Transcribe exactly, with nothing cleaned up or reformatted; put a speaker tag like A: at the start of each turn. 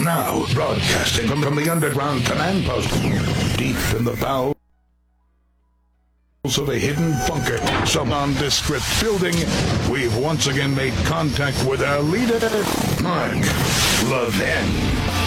A: Now, broadcasting from, from the underground command post, deep in the bowels of a hidden bunker, some nondescript building, we've once again made contact with our leader, Mark Levin.